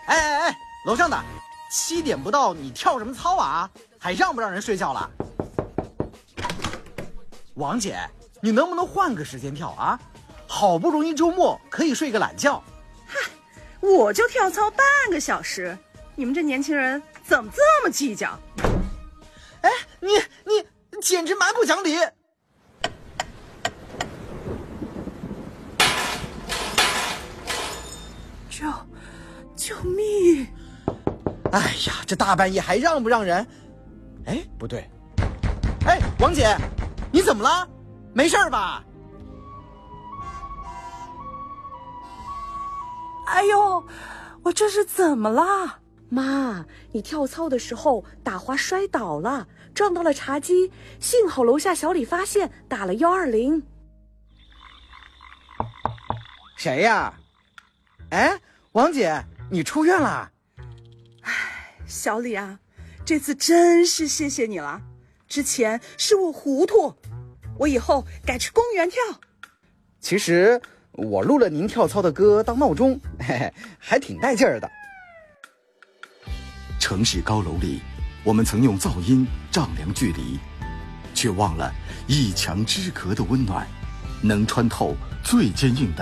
哎，楼上的，7点不到你跳什么操啊？还让不让人睡觉了？王姐，你能不能换个时间跳啊？好不容易周末可以睡个懒觉。 嗨，我就跳操半个小时，你们这年轻人怎么这么计较？ 哎，你简直蛮不讲理！ 救命！ 哎呀，这大半夜还让不让人？哎，不对，哎，王姐，你怎么了？没事吧？ 哎呦，我这是怎么了？ 妈，你跳操的时候打滑摔倒了，撞到了茶几，幸好楼下小李发现，打了120。 谁呀？哎，王姐，你出院了？ 哎，小李啊，这次真是谢谢你了，之前是我糊涂，我以后改去公园跳。 其实我录了您跳操的歌当闹钟，嘿嘿，还挺带劲儿的。 城市高楼里，我们曾用噪音丈量距离，却忘了一墙之隔的温暖，能穿透最坚硬的